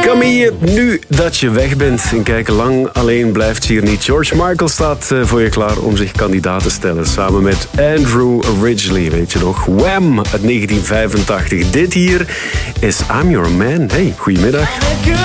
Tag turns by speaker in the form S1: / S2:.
S1: Camille, nu dat je weg bent en kijk, lang alleen blijft hier niet. George Michael staat voor je klaar om zich kandidaat te stellen. Samen met Andrew Ridgeley, weet je nog? Wham! Uit 1985. Dit hier is I'm Your Man. Hey, goedemiddag.